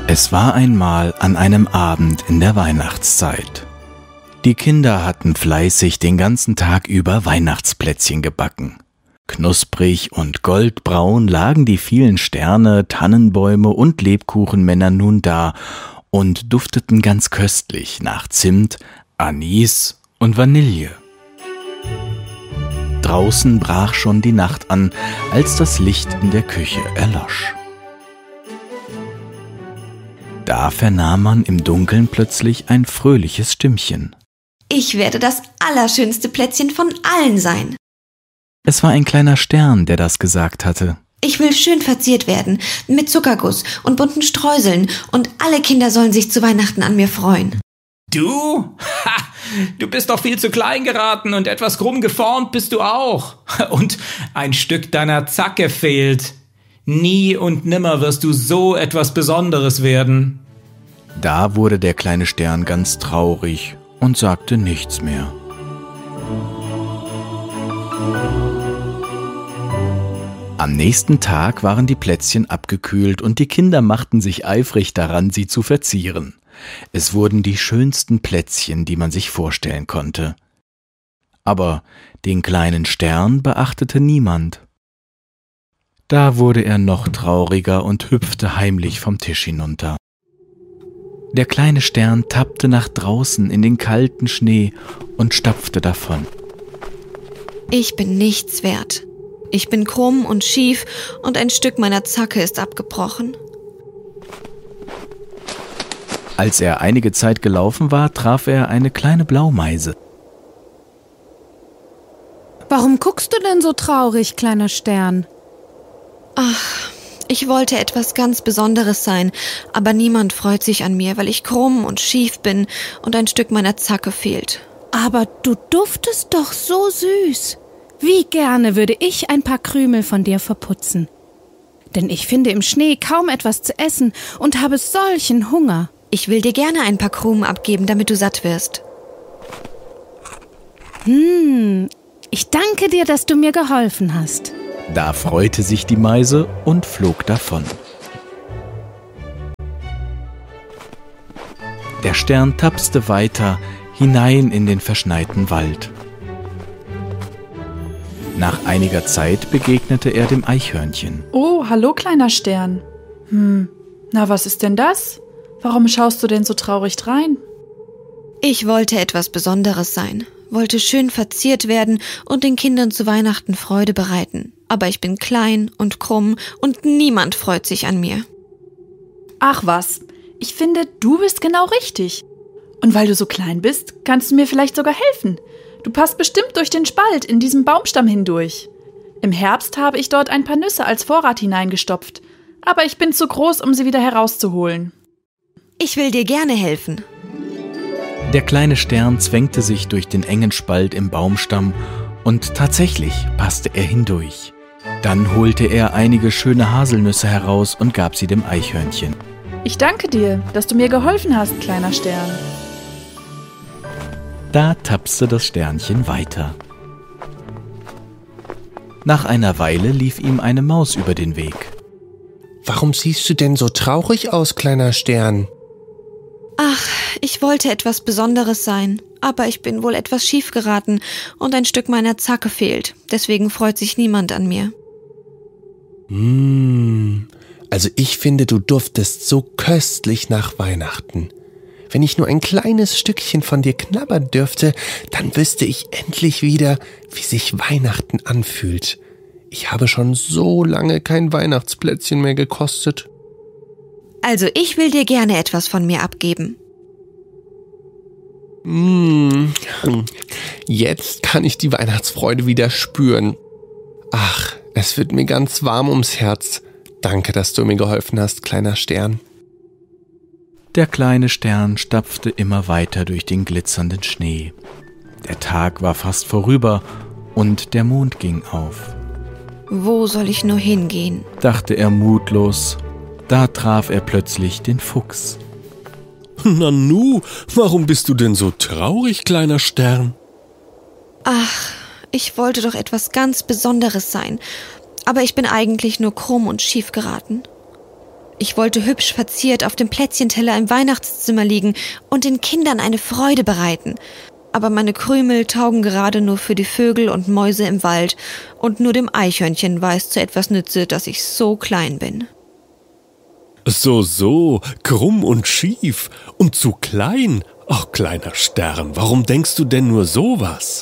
Es war einmal an einem Abend in der Weihnachtszeit. Die Kinder hatten fleißig den ganzen Tag über Weihnachtsplätzchen gebacken. Knusprig und goldbraun lagen die vielen Sterne, Tannenbäume und Lebkuchenmänner nun da und dufteten ganz köstlich nach Zimt, Anis und Vanille. Draußen brach schon die Nacht an, als das Licht in der Küche erlosch. Da vernahm man im Dunkeln plötzlich ein fröhliches Stimmchen. Ich werde das allerschönste Plätzchen von allen sein. Es war ein kleiner Stern, der das gesagt hatte. Ich will schön verziert werden, mit Zuckerguss und bunten Streuseln, und alle Kinder sollen sich zu Weihnachten an mir freuen. Du? Ha! Du bist doch viel zu klein geraten und etwas krumm geformt bist du auch. Und ein Stück deiner Zacke fehlt. Nie und nimmer wirst du so etwas Besonderes werden. Da wurde der kleine Stern ganz traurig und sagte nichts mehr. Am nächsten Tag waren die Plätzchen abgekühlt und die Kinder machten sich eifrig daran, sie zu verzieren. Es wurden die schönsten Plätzchen, die man sich vorstellen konnte. Aber den kleinen Stern beachtete niemand. Da wurde er noch trauriger und hüpfte heimlich vom Tisch hinunter. Der kleine Stern tappte nach draußen in den kalten Schnee und stapfte davon. Ich bin nichts wert. Ich bin krumm und schief und ein Stück meiner Zacke ist abgebrochen. Als er einige Zeit gelaufen war, traf er eine kleine Blaumeise. Warum guckst du denn so traurig, kleiner Stern? Ach, ich wollte etwas ganz Besonderes sein, aber niemand freut sich an mir, weil ich krumm und schief bin und ein Stück meiner Zacke fehlt. Aber du duftest doch so süß. Wie gerne würde ich ein paar Krümel von dir verputzen. Denn ich finde im Schnee kaum etwas zu essen und habe solchen Hunger. Ich will dir gerne ein paar Krumen abgeben, damit du satt wirst. Ich danke dir, dass du mir geholfen hast. Da freute sich die Meise und flog davon. Der Stern tapste weiter hinein in den verschneiten Wald. Nach einiger Zeit begegnete er dem Eichhörnchen. Oh, hallo kleiner Stern. Na, was ist denn das? Warum schaust du denn so traurig drein? Ich wollte etwas Besonderes sein, wollte schön verziert werden und den Kindern zu Weihnachten Freude bereiten. Aber ich bin klein und krumm und niemand freut sich an mir. Ach was, ich finde, du bist genau richtig. Und weil du so klein bist, kannst du mir vielleicht sogar helfen. Du passt bestimmt durch den Spalt in diesem Baumstamm hindurch. Im Herbst habe ich dort ein paar Nüsse als Vorrat hineingestopft, aber ich bin zu groß, um sie wieder herauszuholen. Ich will dir gerne helfen. Der kleine Stern zwängte sich durch den engen Spalt im Baumstamm und tatsächlich passte er hindurch. Dann holte er einige schöne Haselnüsse heraus und gab sie dem Eichhörnchen. Ich danke dir, dass du mir geholfen hast, kleiner Stern. Da tapste das Sternchen weiter. Nach einer Weile lief ihm eine Maus über den Weg. Warum siehst du denn so traurig aus, kleiner Stern? Ach, ich wollte etwas Besonderes sein, aber ich bin wohl etwas schief geraten und ein Stück meiner Zacke fehlt. Deswegen freut sich niemand an mir. Also ich finde, du duftest so köstlich nach Weihnachten. Wenn ich nur ein kleines Stückchen von dir knabbern dürfte, dann wüsste ich endlich wieder, wie sich Weihnachten anfühlt. Ich habe schon so lange kein Weihnachtsplätzchen mehr gekostet. Also ich will dir gerne etwas von mir abgeben. Jetzt kann ich die Weihnachtsfreude wieder spüren. Ach, es wird mir ganz warm ums Herz. Danke, dass du mir geholfen hast, kleiner Stern. Der kleine Stern stapfte immer weiter durch den glitzernden Schnee. Der Tag war fast vorüber und der Mond ging auf. Wo soll ich nur hingehen? Dachte er mutlos. Da traf er plötzlich den Fuchs. Nanu, warum bist du denn so traurig, kleiner Stern? Ach, ich wollte doch etwas ganz Besonderes sein, aber ich bin eigentlich nur krumm und schief geraten. Ich wollte hübsch verziert auf dem Plätzchenteller im Weihnachtszimmer liegen und den Kindern eine Freude bereiten. Aber meine Krümel taugen gerade nur für die Vögel und Mäuse im Wald und nur dem Eichhörnchen war es zu etwas nütze, dass ich so klein bin. So, krumm und schief und zu klein. Ach, kleiner Stern, warum denkst du denn nur sowas?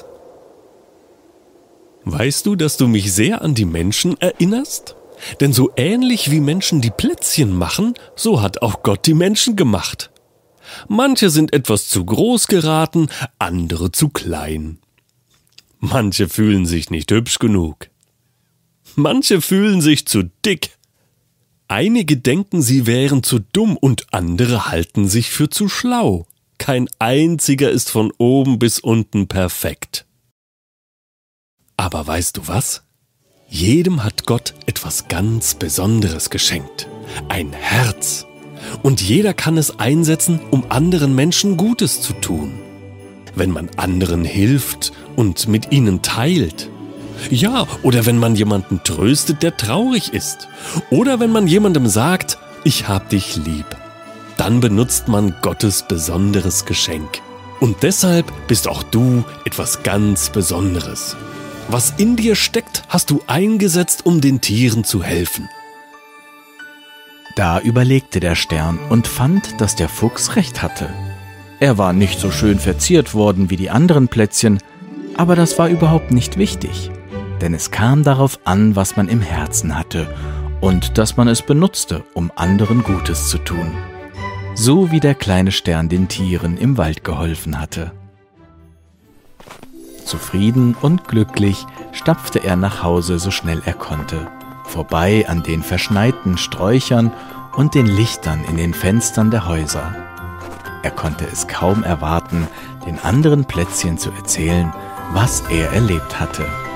Weißt du, dass du mich sehr an die Menschen erinnerst? Denn so ähnlich wie Menschen die Plätzchen machen, so hat auch Gott die Menschen gemacht. Manche sind etwas zu groß geraten, andere zu klein. Manche fühlen sich nicht hübsch genug. Manche fühlen sich zu dick. Einige denken, sie wären zu dumm und andere halten sich für zu schlau. Kein einziger ist von oben bis unten perfekt. Aber weißt du was? Jedem hat Gott etwas ganz Besonderes geschenkt. Ein Herz. Und jeder kann es einsetzen, um anderen Menschen Gutes zu tun. Wenn man anderen hilft und mit ihnen teilt. Ja, oder wenn man jemanden tröstet, der traurig ist. Oder wenn man jemandem sagt, ich hab dich lieb. Dann benutzt man Gottes besonderes Geschenk. Und deshalb bist auch du etwas ganz Besonderes. Was in dir steckt, hast du eingesetzt, um den Tieren zu helfen. Da überlegte der Stern und fand, dass der Fuchs recht hatte. Er war nicht so schön verziert worden wie die anderen Plätzchen, aber das war überhaupt nicht wichtig. Denn es kam darauf an, was man im Herzen hatte und dass man es benutzte, um anderen Gutes zu tun. So wie der kleine Stern den Tieren im Wald geholfen hatte. Zufrieden und glücklich stapfte er nach Hause, so schnell er konnte, vorbei an den verschneiten Sträuchern und den Lichtern in den Fenstern der Häuser. Er konnte es kaum erwarten, den anderen Plätzchen zu erzählen, was er erlebt hatte.